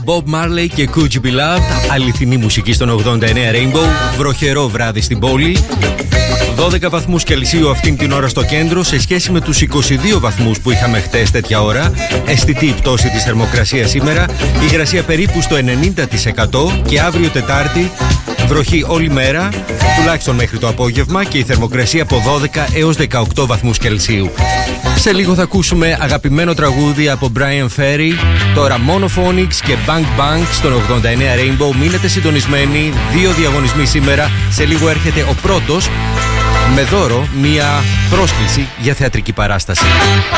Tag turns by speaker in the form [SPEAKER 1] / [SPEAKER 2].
[SPEAKER 1] Bob Marley και Could You Be Loved. Αληθινή μουσική στον 89 Rainbow. Βροχερό βράδυ στην πόλη. 12 βαθμούς Κελσίου αυτήν την ώρα στο κέντρο, σε σχέση με τους 22 βαθμούς που είχαμε χτες τέτοια ώρα. Αισθητή η πτώση της θερμοκρασίας σήμερα. Η υγρασία περίπου στο 90% και αύριο Τετάρτη βροχή όλη μέρα, τουλάχιστον μέχρι το απόγευμα, και η θερμοκρασία από 12 έως 18 βαθμούς Κελσίου. Σε λίγο θα ακούσουμε αγαπημένο τραγούδι από Brian Ferry. Τώρα Monophonics και Bang Bang στον 89 Rainbow. Μείνετε συντονισμένοι, 2 διαγωνισμοί σήμερα. Σε λίγο έρχεται ο πρώτος με δώρο μια πρόσκληση για θεατρική παράσταση.